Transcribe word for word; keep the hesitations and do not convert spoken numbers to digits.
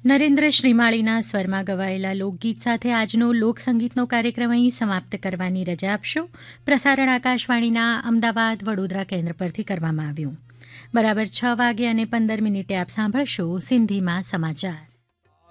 નરેન્દ્ર શ્રીમાળીના સ્વરમાં ગવાયેલા લોકગીત સાથે આજનો લોકસંગીતનો કાર્યક્રમ અહીં સમાપ્ત કરવાની રજા આપશો. પ્રસારણ આકાશવાણીના અમદાવાદ વડોદરા કેન્દ્ર પરથી કરવામાં આવ્યું. બરાબર છ વાગે અને પંદર મિનિટે આપ સાંભળશો સિંધીમાં સમાચાર.